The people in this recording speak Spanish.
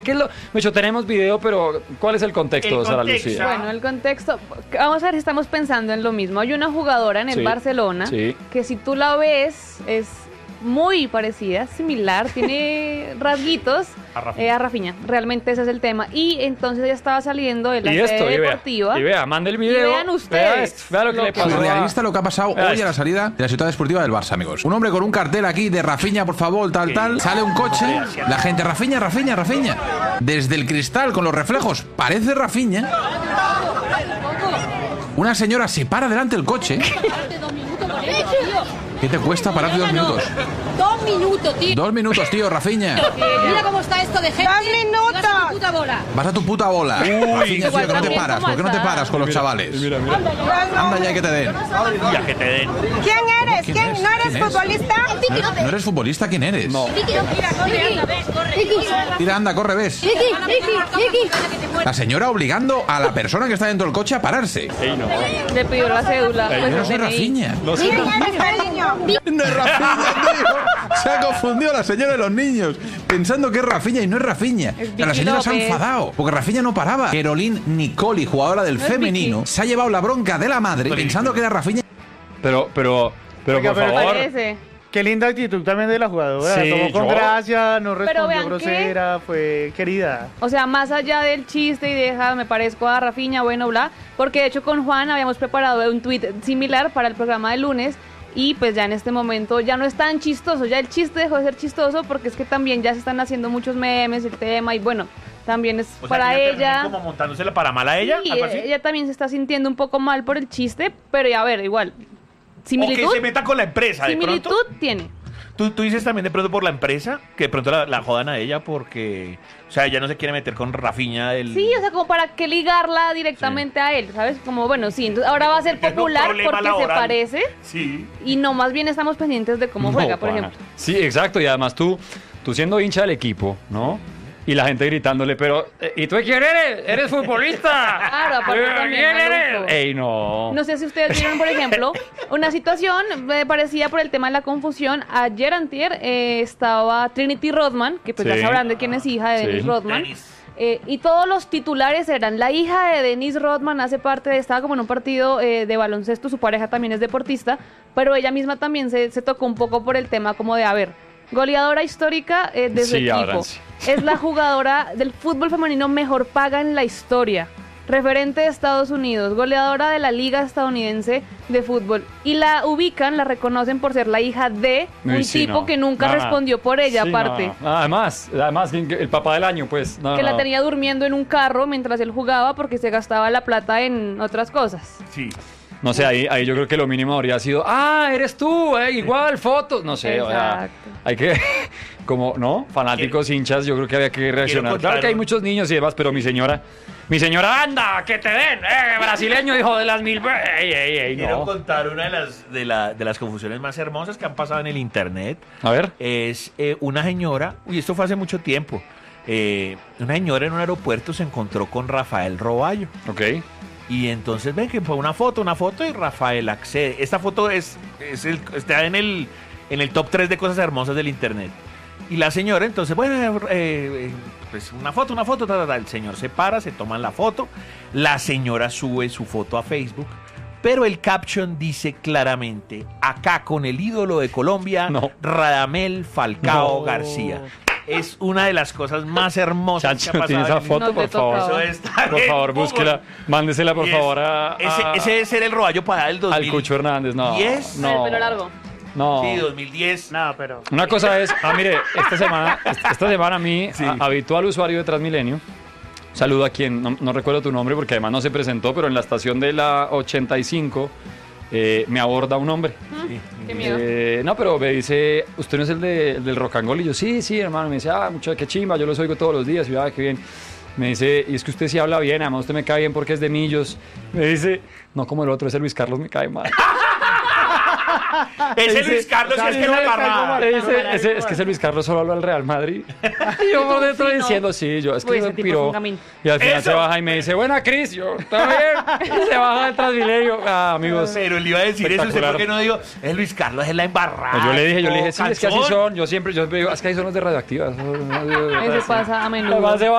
¿Qué es lo? Mecho, tenemos video, pero ¿cuál es el contexto, Sara Lucía? Bueno, el contexto, vamos a ver si estamos pensando en lo mismo. Hay una jugadora en el Barcelona que si tú la ves es muy parecida, similar, tiene rasguitos a Rafinha. Realmente ese es el tema. Y entonces ella estaba saliendo de la sede deportiva. Y vea, mande el video. Y vean ustedes. Vea lo que le pasó. Surrealista lo que ha pasado hoy a la salida de la ciudad deportiva del Barça, amigos. Un hombre con un cartel aquí de Rafinha, por favor, tal. Sale un coche. La gente, Rafinha. Desde el cristal con los reflejos, parece Rafinha. Una señora se para delante del coche. ¿Qué te cuesta pararte 2 minutos? 2 minutos, tío. 2 minutos, tío, Rafinha. Mira cómo está esto de gente. 2 minutos. Vas a tu puta bola. Vas a tu puta bola. Rafinha, tío, que no te paras. ¿Por qué no te paras con los chavales? Mira. Anda ya que te den. Ya que te den. ¿Quién eres? ¿No eres futbolista? ¿No eres futbolista? ¿Quién eres? No. Tira, anda, corre, ves. La señora obligando a la persona que está dentro del coche a pararse. Ey, no. Le pidió la cédula. Yo no soy Rafinha. No sé. No es Rafinha, tío. Se ha confundido la señora de los niños pensando que es Rafinha y no es Rafinha. La señora se ha enfadado porque Rafinha no paraba. Caroline Nicoli, jugadora del femenino, se ha llevado la bronca de la madre pensando que era Rafinha. Pero Oiga, por favor. Parece. Qué linda actitud también de la jugadora. Sí, Tomó con gracia, no respondió vean grosera, fue querida. O sea, más allá del chiste y deja, me parezco a Rafinha, bueno, bla, porque de hecho con Juan habíamos preparado un tweet similar para el programa de lunes y pues ya en este momento ya no es tan chistoso, ya el chiste dejó de ser chistoso porque es que también ya se están haciendo muchos memes, el tema y bueno, también es O sea, para que ella. como montándosela para mal a ella. Sí, ¿Algo así? ella también se está sintiendo un poco mal por el chiste, pero ya a ver, igual, similitud. O que se meta con la empresa, de similitud pronto. tiene. ¿Tú dices también de pronto por la empresa, que de pronto la jodan a ella porque, o sea, ella no se quiere meter con Rafinha del... Sí, o sea, como para que ligarla directamente a él, ¿sabes? Como, bueno, sí, entonces ahora va a ser popular porque se parece. Sí. Y no, más bien estamos pendientes de cómo juega, por ejemplo. Sí, exacto. Y además tú siendo hincha del equipo, ¿no? Y la gente gritándole, pero ¿y tú quién eres? ¿Eres futbolista? Claro, aparte también, ¿Quién eres? maluco. Ey, no. No sé si ustedes vieron, por ejemplo, una situación parecida por el tema de la confusión. Ayer antier estaba Trinity Rodman, que pues Sí. ya sabrán de quién es hija de Sí. Dennis Rodman. Dennis. Y todos los titulares eran, la hija de Dennis Rodman hace parte estaba como en un partido de baloncesto, su pareja también es deportista, pero ella misma también se tocó un poco por el tema como de, a ver, goleadora histórica de su Sí, equipo. ábranse. Es la jugadora del fútbol femenino mejor paga en la historia. Referente de Estados Unidos, goleadora de la Liga Estadounidense de Fútbol. Y la ubican, la reconocen por ser la hija de un Uy, sí, tipo no. que nunca No, no. respondió por ella, Sí, aparte. no. Además, el papá del año, pues. No, Que no. la tenía durmiendo en un carro mientras él jugaba porque se gastaba la plata en otras cosas. Sí. No sé, ahí yo creo que lo mínimo habría sido, eres tú, igual, fotos. No sé, o sea, Exacto. hay que, como, ¿no? Fanáticos, hinchas, yo creo que había que reaccionar. contar Claro que hay un- muchos niños y demás, pero mi señora, anda, que te den, brasileño, hijo de las mil, ey, Quiero no. contar una de las confusiones más hermosas que han pasado en el internet. A ver. Es una señora, esto fue hace mucho tiempo. Una señora en un aeropuerto se encontró con Rafael Roballo. Ok. Y entonces ven que fue una foto y Rafael accede. Esta foto está en el top 3 de cosas hermosas del internet. Y la señora, entonces, bueno, pues una foto, El señor se para, se toman la foto. La señora sube su foto a Facebook. Pero el caption dice claramente, acá con el ídolo de Colombia, No. Radamel Falcao No. García. Es una de las cosas más hermosas Chacho, que ha ¿tiene pasado. esa foto, No por te tocaba. favor? Eso está Por en favor, Google. búsquela, mándesela, por Y favor, a ese debe ser el Roballo para el 2000. al Cucho Hernández. No, 10. no. El pelo largo. No. Sí, 2010. No, pero... Una cosa es, mire, esta semana a mí, Sí. habitual usuario de Transmilenio, saludo a quien, no recuerdo tu nombre porque además no se presentó, pero en la estación de la 85 me aborda un hombre. Qué miedo. No, pero me dice, ¿usted no es el del rock and roll? Y yo, sí, hermano. Me dice, mucho, qué chimba, yo los oigo todos los días. Y yo, qué bien. Me dice, y es que usted sí habla bien, además usted me cae bien porque es de Millos. Me dice, no como el otro, ese Luis Carlos me cae mal. Ese Luis Carlos sí es que la embarrada. Le dice, es que ese Luis Carlos solo habla al Real Madrid. Y yo por dentro Sí, no. diciendo, sí, yo, es que Uy, es ese un tipo es piro. un gamín. Y al final ¡Eso! se baja y me dice, buena Cris, yo, ¿está bien? Y se baja del Transmilenio. Amigos. Pero le iba a decir eso, ¿usted Espectacular. por qué no digo? Es Luis Carlos, es la embarrada. Yo le dije, sí, es que así Calzón. son. Yo siempre digo, es que ahí son los de radioactivas. Eso pasa a menudo. Además se va